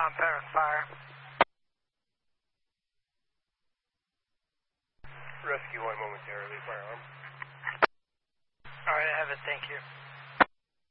Pembroke Fire. Rescue 1 momentarily, firearm. Alright, I have it, thank you.